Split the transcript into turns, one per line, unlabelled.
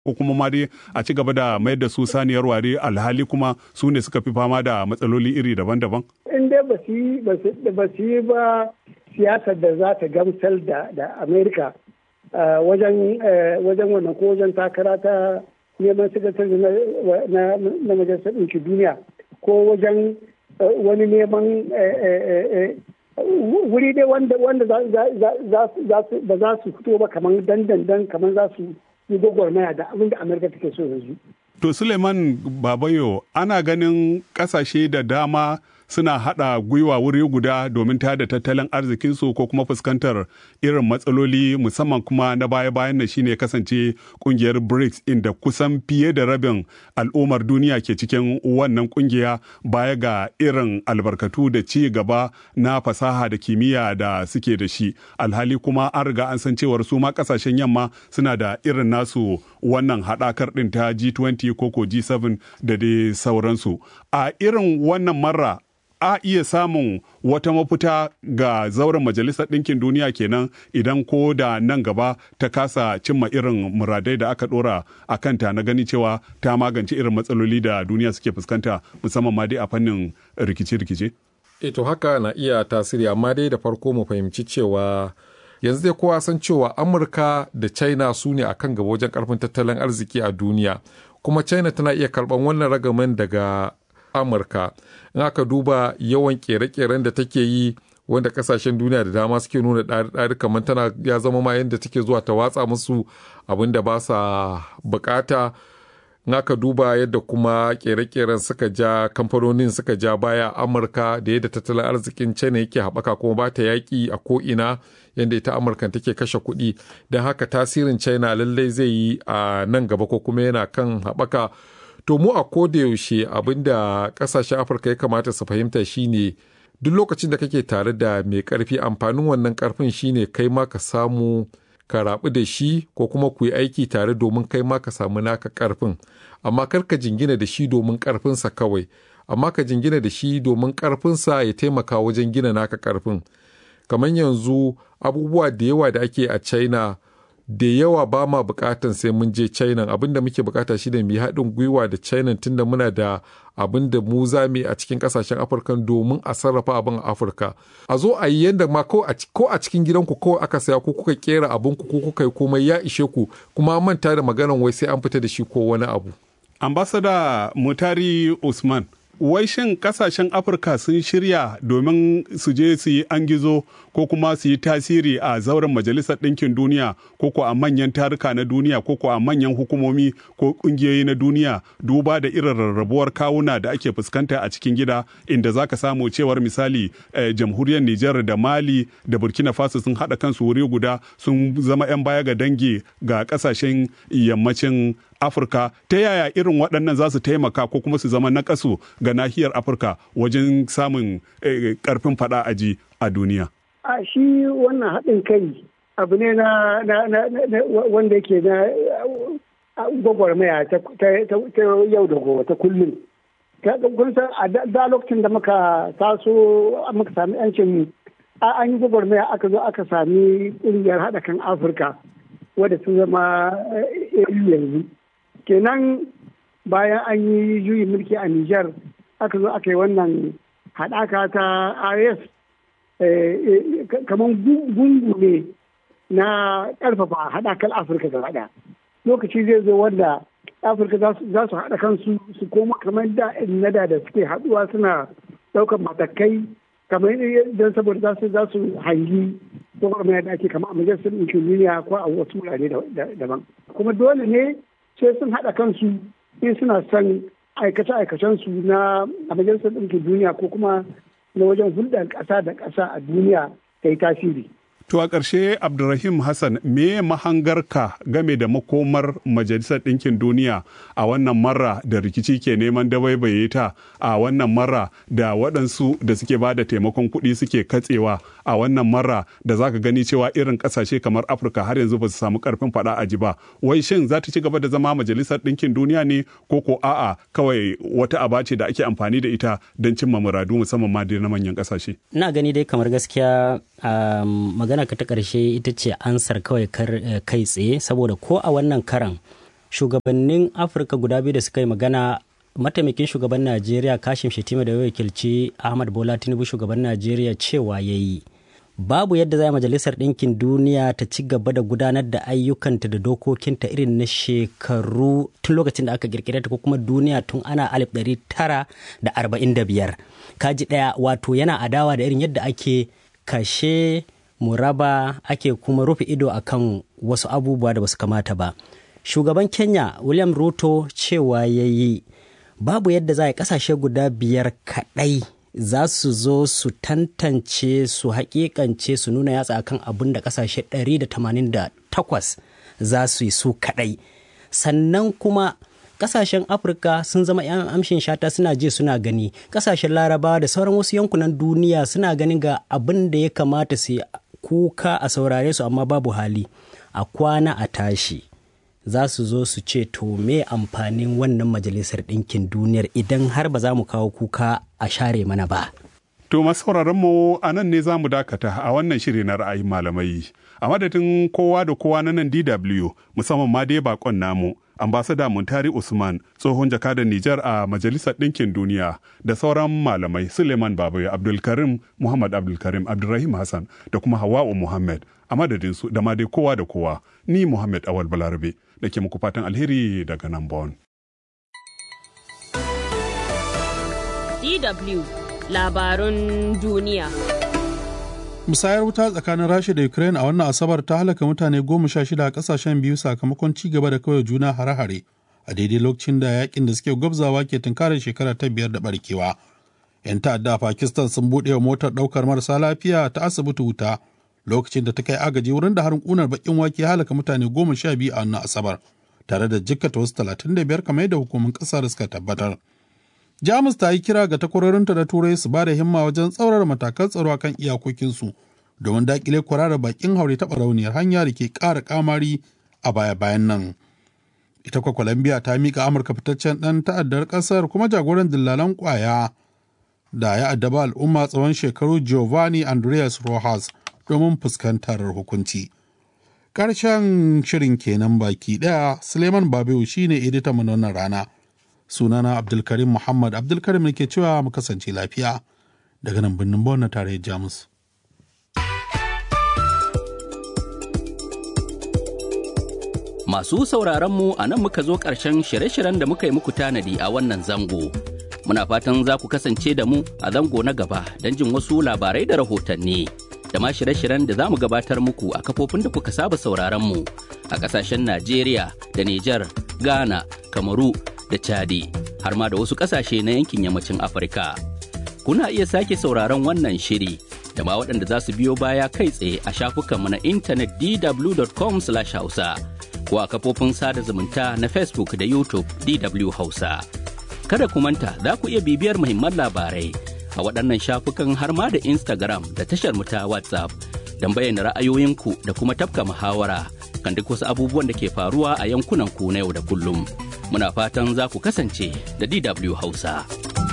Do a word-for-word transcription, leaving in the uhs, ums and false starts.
ko kuma ma dai a ci gaba da mayar da su saniyar ware alhali kuma su ne suka fi fama da matsaloli iri daban-daban?
In dai ba su yi ba siyasar da za ta gamsar da Amerika wajen wannan ko wajen takara ta neman sakatare na majalisar ɗinkin duniya ko wajen wani neman wuri dai wanda ba za su fito ba kamar dandandan kamar za su yi gwagwarmaya da abin da Amerika take so yanzu.
To Suleiman Babayo, ana ganin kasashe da dama suna haɗa gwiwa wuri guda domin tada tattalin arzikinsu ko kuma fuskantar irin matsaloli musamman kuma na baya-bayan na shine kasance kungiyar BRICS inda kusan fiye da rabin al'ummar duniya ke cikin wannan kungiya baya ga irin albarkatu da ci gaba na fasaha da kimiyya da suke da shi. Alhali kuma an riga an san cewar su ma kasashen yamma suna da irin nasu wannan haɗakar ɗin ta G twenty ko ko G seven da dai sauransu. A irin wannan marra a iya samun wata mafita ga zauren Majalisar Ɗinkin Duniya kenan idan ko da nan gaba ta kasa cimma irin muradai da aka ɗora a kanta na gani cewa ta magance irin matsaloli da duniya suke fuskanta musamman ma dai a fannin rikice-rikice?
E to haka na iya tasiri, amma dai da farko mu fahimci cewa yanzu dai kowa san cewa Amurka da China su ne a kan gaba wajen karfin tattalin arziki a duniya, kuma China tana iya karɓan wannan ragaman daga Amurka. In aka duba yawan kere-keren da take yi wanda kasashen duniya da dama suke nuna ɗari kamar tana ya zama ma yadda take zuwa ta watsa musu abin da ba sa bukata. In aka duba yadda kuma kere-keren suka ja kamfanonin suka ja baya Amurka da yadda tattalin arzikin China yake haɓaka kuma ba ta yaƙi a ko'ina yadda ita Amurka take kashe kuɗi. Don haka tasirin China lallai zai yi a nan gaba ko kuma yana kan haɓaka. To mu a kodayaushe abinda kasashen Afirka ya kamata su fahimta shine duk lokacin da kake tare da mai karfi, amfanin wannan karfin shine kai ma ka samu ka rabu da shi ko kuma ku yi aiki tare domin kai ma ka samu naka karfin, amma kar ka jingina da shi domin karfinsa kawai, amma ka jingina da shi domin karfinsa ya taimaka wajen gina naka karfin. Kamar yanzu abubuwa da yawa da ake a China da yawa ba ma bukatan sai mun je China, abinda muke bukata shi da mu yi haɗin gwiwa da China tunda muna da abin da mu za mu yi a cikin kasashen Afirka domin a sarrafa abin a Afirka. A zo a yi yadda ma ko a cikin gidanku kawai aka saya ko kuka kera abin ku ko kuka yi komai ya ishe ku, kuma manta da maganan wai sai an fita da shi ko wani abu.
Ambassador Mutari Usman, wai shin kasashen Afirka sun shirya domin su je su yi an gizo ko kuma su yi tasiri a zauren Majalisar Ɗinkin Duniya ko ko a manyan taruka na duniya ko ko a manyan hukumomi ko ƙungiyoyi na duniya, duba da irin rarrabuwar kawuna da ake fuskanta a cikin gida, inda za ka samu cewar misali eh, jamhuriyar Nijar da Mali da Burkina Faso sun haɗa kansu wuri guda sun zama 'yan baya ga dangi ga ƙasashen yammacin Afirka. Ta yaya irin waɗannan za su taimaka ko kuma su zama naƙasu ga nahiyar Afirka wajen samun ƙarfin faɗa aji a duniya?
A shi wannan haɗin kai abu ne na wanda yake na gwagwarmaya ta yau da gobe ta kullum. Kun san a da lokacin da muka taso muka sami yancin an yi gwagwarmaya aka zo aka sami ƙungiyar haɗa kan Afirka wadda sun zama yanzu. Kenan bayan an yi juyin mulki a Nijar aka zo aka yi wannan haɗaka ta I S kamar gungu ne na ƙarfafa haɗakar Afirka gaba ɗaya. Lokaci zai zo wanda Afirka za su haɗa kansu su koma kamar da na da da suke haɗuwa suna ɗaukar matakai kamar don saboda za su hangi gwagwarmaya da ake kama a majalisar ɗinkin duniya ko a wasu wurare daban. Kuma dole ne sai sun haɗa kansu in suna son aikace-aikacensu na a majalisar ɗinkin duniya ko kuma na wajen hulɗar ƙasa da ƙasa a duniya ta yi tasiri.
To a ƙarshe Abdulrahim Hassan, me mahangarka game da makomar Majalisar Ɗinkin Duniya a wannan marra da rikici ke neman dabaibaye ta, a wannan marra da waɗansu da suke ba da taimakon kuɗi suke katsewa, a wannan marra da za ka gani cewa irin ƙasashe kamar Afirka har yanzu ba su samu ƙarfin faɗa a ji ba. Wai shin za ta ci gaba da zama Majalisar Ɗinkin Duniya ne ko ko a'a kawai wata aba ce da ake amfani da ita don cimma muradu musamman ma na manyan ƙasashe?
Ina gani dai kamar gaskiya magana ka ta ƙarshe ita ce ansar kawai kai tsaye, saboda ko a wannan karan shugabannin Afirka guda biyu da suka yi magana, mataimakin shugaban Najeriya Kashim Shettima da ya wakilci Ahmad Bola Tinubu shugaban Najeriya cewa ya yi babu yadda za a majalisar ɗinkin duniya ta ci gaba da gudanar da ayyukanta da dokokinta irin na shekaru tun lokacin da aka kirkire ta ko kuma duniya tun ana alif ɗari tara da arba'in da biyar. Kaji ɗaya, wato yana adawa da irin yadda ake kashe muraba ake kuma rufe ido akan wasu abubuwa da basu kamata ba. Shugaban Kenya William Ruto cewa ya yi babu yadda za a kasashe guda biyar kaɗai za su zo su tantance su hakikance su nuna yatsa akan abin da kasashe ɗari da tamanin da takwas za su yi su kaɗai. Sannan kuma kasashen Afirka sun zama 'yan amshin shata, suna je suna gani. Kasashen Larabawa da sauran wasu yankunan duniya suna ganin ga abin da ya kamata su kuka a saurare su, amma babu hali. A kwana a tashi za su zo su ce to me amfanin wannan majalisar ɗinkin duniyar idan har ba za mu kawo kuka a share mana ba.
To masu mu a nan ne za mu dakata a wannan shiri na ra'ayin malamai. A madadin kowa da kowa na nan D W, musamman ma dai bakon namu, ambasada Muntari Usman, tsohon jakadan Nijar a Majalisar Ɗinkin Duniya, da sauran malamai Suleiman Babaye, Abdulkarim Muhammad Abdulkarim, Abdulrahim Hassan da kuma Hawa'u Muhammad. A madadin su da ma dai kowa da kowa, ni Muhammad Awal Balarabe da ke muku fatan alheri daga nan Bon.
D W Labarun duniya.
Musayar wuta tsakanin Rasha da Ukraine a wannan Asabar ta halaka mutane goma sha shida a kasashen biyu sakamakon ci gaba da kawai juna hare-hare a daidai lokacin da yakin da suke gwabzawa ke tunkarar shekara ta biyar da barkewa. 'Yan ta'adda a Pakistan sun buɗe wa motar ɗaukar marasa lafiya ta asibiti wuta lokacin da ta kai agaji wurin da harin ƙunar baƙin wake halaka mutane goma sha biyu a wannan Asabar tare da jikkata wasu talatin da biyar kamar yadda hukumin ƙasar suka tabbatar. Jamus ta yi kira ga takwarorinta na Turai su ba da himma wajen tsaurara matakan tsaro kan iyakokinsu domin daƙile kwararar bakin haure ta barauniyar hanya da ke ƙara kamari a baya-bayan nan. Ita kwa Colombia ta miƙa Amurka fitaccen ɗan ta'addar ƙasar kuma jagoran dillalan ƙwaya da ya addaba al'umma tsawon shekaru Giovanni Andreas Rojas domin fuskantar hukunci. Ƙarshen shirin kenan baki ɗaya, Suleiman Babewu shine editan mu wannan rana. Sunana Abdulkarim Muhammad Abdulkarim ne ke cewa mu kasance lafiya daga nan birnin Bonn na tarayyar Jamus.
Masu sauraron mu a nan muka zo ƙarshen shirye-shiryen da muka yi muku tanadi a wannan zango. Muna fatan za ku kasance da mu a zango na gaba don jin wasu labarai da rahotanni. Da ma shirye-shiryen da za mu gabatar muku a kafofin da kuka saba sauraron mu a ƙasashen Najeriya da Nijar, Ghana, Kamaru da Chadi, har ma da wasu ƙasashe na yankin yammacin Afirka. Kuna iya sake sauraron wannan shiri da ma waɗanda za su biyo baya kai tsaye a shafukanmu na intanet d w dot com slash hausa ko a kafofin sada zumunta na Facebook da YouTube D W Hausa. Kada ku manta za ku iya bibiyar muhimman labarai a waɗannan shafukan har ma da Instagram da tashar mu ta WhatsApp don bayyana ra'ayoyinku da kuma tafka muhawara kan duk wasu abubuwan da ke faruwa a yankunan ku na yau da kullum. Muna fatan za ku kasance da D W Hausa.